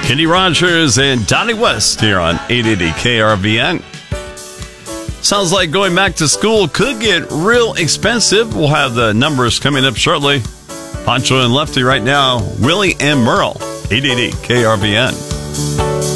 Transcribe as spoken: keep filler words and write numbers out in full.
Kenny Rogers and Donnie West here on eight eighty K R V N. Sounds like going back to school could get real expensive. We'll have the numbers coming up shortly. Poncho and Lefty right now. Willie and Merle, eight eighty K R V N.